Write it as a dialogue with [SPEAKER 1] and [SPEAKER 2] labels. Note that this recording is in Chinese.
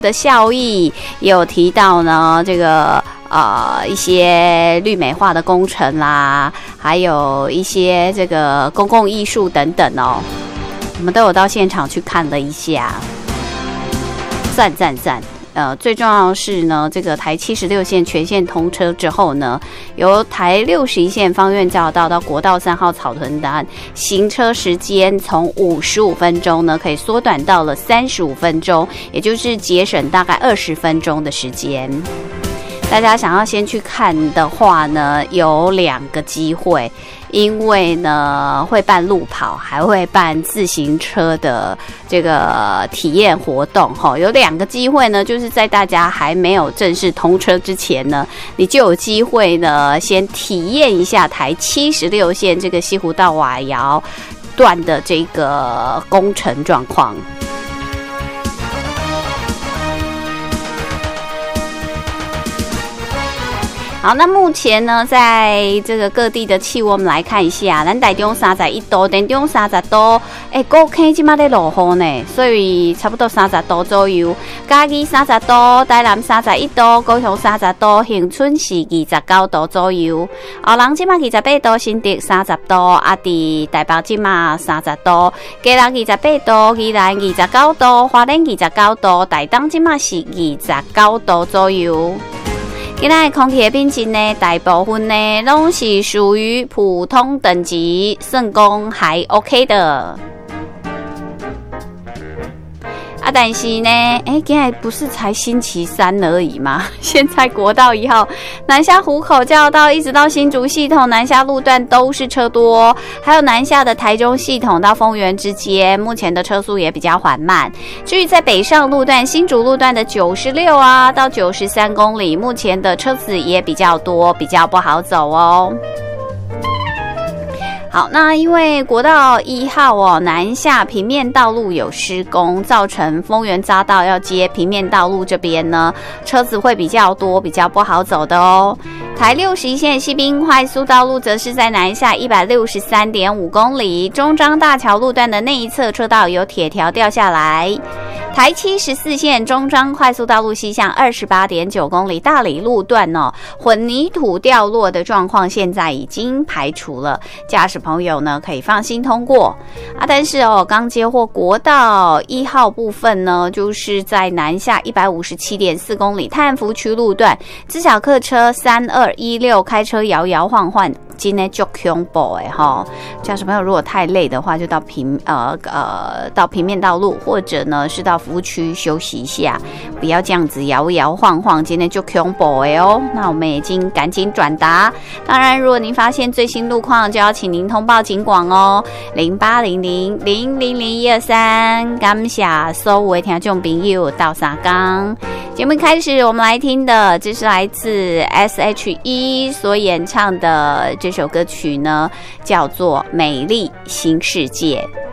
[SPEAKER 1] 的效益，也有提到呢这个一些绿美化的工程啦，还有一些这个公共艺术等等哦，我们都有到现场去看了一下，赞赞赞！最重要的是呢，这个台76线全线通车之后呢，由台61线芳苑交流道到国道3号草屯段，行车时间从55分钟呢，可以缩短到了35分钟，也就是节省大概20分钟的时间。大家想要先去看的话呢，有2个机会，因为呢会办路跑，还会办自行车的这个体验活动哈。有2个机会呢，就是在大家还没有正式通车之前呢，你就有机会呢先体验一下台76线这个西湖到瓦窑段的这个工程状况。好，那目前呢，在这个各地的气温，我们来看一下，咱台中31度，台中30度，高坑现在在落雨呢，所以差不多30度左右。嘉義30度，台南31度，高雄30度，恆春是29度左右。後人現在28度，新竹30度，伫台北現在30度，嘉南28度，宜蘭29度，花蓮29度，台東現在是29度左右。今天的空气的品质呢，大部分呢都是属于普通等级，算讲还 OK 的。但是呢，今天不是才星期3而已吗？现在国道1号南下湖口交流道一直到新竹系统南下路段都是车多，还有南下的台中系统到丰原之间，目前的车速也比较缓慢。至于在北上路段、新竹路段的96啊到93公里，目前的车子也比较多，比较不好走哦。好，那因为国道1号南下平面道路有施工，造成丰原匝道要接平面道路这边呢，车子会比较多，比较不好走的哦。台61线西滨快速道路则是在南下 163.5 公里，中彰大桥路段的那一侧车道有铁条掉下来。台74线中彰快速道路西向 28.9 公里大理路段混凝土掉落的状况现在已经排除了，驾驶朋友呢可以放心通过但是刚接获国道1号部分呢，就是在南下 157.4 公里泰安福区路段，自小客车3216开车摇摇晃晃，今天就恐怖驾驶朋友如果太累的话，就到平面道路，或者呢是到服务区休息一下，不要这样子摇摇晃晃，今天就恐怖哦。那我们已经赶紧转达，当然如果您发现最新路况，就要请您通报警广哦，0800000123，感谢所有的听众朋友到三江。节目开始，我们来听的这是来自 SHE 所演唱的这首歌曲呢，叫做《美丽新世界》。